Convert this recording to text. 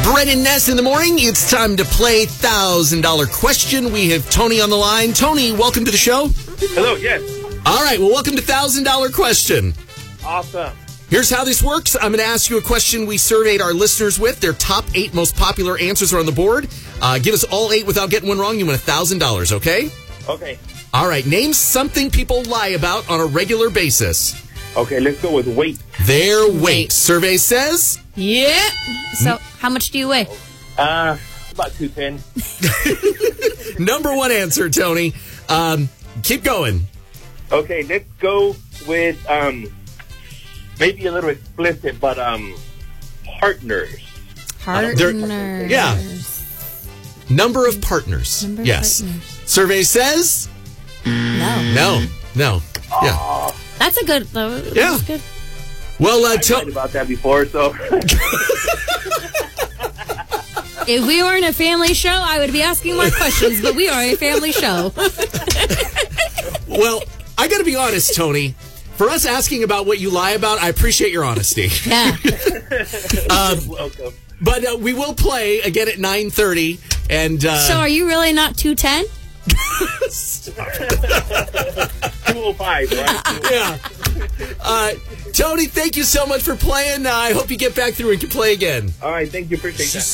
Brennan Ness in the morning. It's time to play $1,000 question. We have Tony on the line. Tony, welcome to the show. Hello, yes. All right, well, welcome to $1,000 question. Awesome. Here's how this works. I'm going to ask you a question we surveyed our listeners with. Their top 8 most popular answers are on the board. Give us all 8 without getting one wrong. You win $1,000, okay? Okay. All right, name something people lie about on a regular basis. Okay, let's go with weight. Their weight. Survey says? Yeah. So, how much do you weigh? About 210. Number one answer, Tony. Keep going. Okay, let's go with maybe a little explicit, but partners. Partners. Yeah. Number of partners. Number of yes. partners. Survey says? No. No. Yeah. That's a good, though. Yeah. That's good. Well, I heard about that before, so. If we weren't a family show, I would be asking more questions, but we are a family show. Well, I got to be honest, Tony. For us asking about what you lie about, I appreciate your honesty. Yeah. Welcome. But we will play again at 9:30. And So are you really not 210? 205, right? yeah. Tony, thank you so much for playing. I hope you get back through and can play again. All right, thank you. Appreciate that.